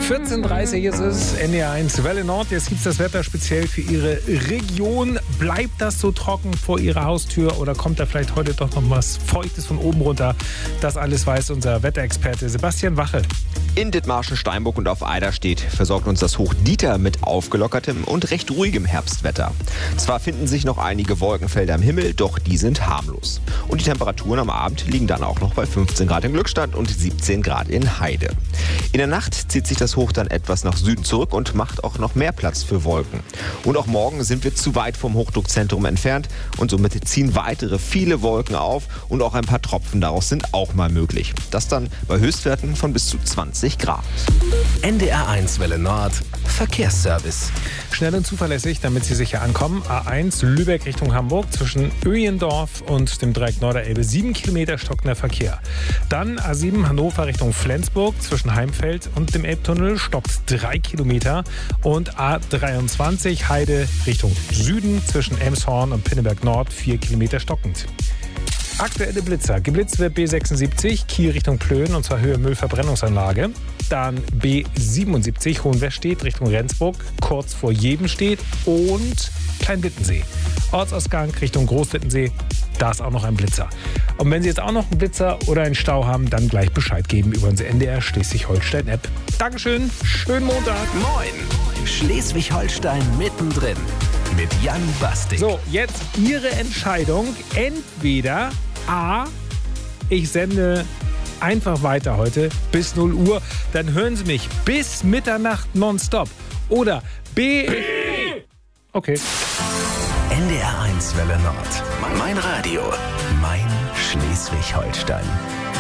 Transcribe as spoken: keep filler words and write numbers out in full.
vierzehn Uhr dreißig ist es, N D R eins Welle Nord. Jetzt gibt es das Wetter speziell für Ihre Region. Bleibt das so trocken vor Ihrer Haustür oder kommt da vielleicht heute doch noch was Feuchtes von oben runter? Das alles weiß unser Wetterexperte Sebastian Wache. In Dithmarschen, Steinburg und auf Eiderstedt versorgt uns das Hoch Dieter mit aufgelockertem und recht ruhigem Herbstwetter. Zwar finden sich noch einige Wolkenfelder am Himmel, doch die sind harmlos. Und die Temperaturen am Abend liegen dann auch noch bei fünfzehn Grad in Glückstadt und siebzehn Grad in Heide. In der Nacht zieht sich das Hoch dann etwas nach Süden zurück und macht auch noch mehr Platz für Wolken. Und auch morgen sind wir zu weit vom Hochdruckzentrum entfernt und somit ziehen weitere viele Wolken auf und auch ein paar Tropfen daraus sind auch mal möglich. Das dann bei Höchstwerten von bis zu zwanzig Grad. N D R eins Welle Nord Verkehrsservice. Schnell und zuverlässig, damit Sie sicher ankommen. A eins Lübeck Richtung Hamburg zwischen Öjendorf und dem Dreieck Norderelbe. Sieben Kilometer stockender Verkehr. Dann A sieben Hannover Richtung Flensburg zwischen Heimfeld und dem Elbtunnel stockt drei Kilometer. Und A dreiundzwanzig Heide Richtung Süden zwischen Elmshorn und Pinneberg Nord vier Kilometer stockend. Aktuelle Blitzer. Geblitzt wird B sechsundsiebzig, Kiel Richtung Plön, und zwar Höhe Müllverbrennungsanlage. Dann B siebenundsiebzig, Hohenwestedt Richtung Rendsburg, kurz vor Jebenstedt und Kleinwittensee. Ortsausgang Richtung Großwittensee, da ist auch noch ein Blitzer. Und wenn Sie jetzt auch noch einen Blitzer oder einen Stau haben, dann gleich Bescheid geben über unsere N D R Schleswig-Holstein-App. Dankeschön, schönen Montag. Moin, Schleswig-Holstein mittendrin mit Jan Bastik. So, jetzt Ihre Entscheidung. Entweder A, ich sende einfach weiter heute bis null Uhr, dann hören Sie mich bis Mitternacht nonstop. Oder B, okay. N D R eins Welle Nord. Mein Radio, mein Schleswig-Holstein.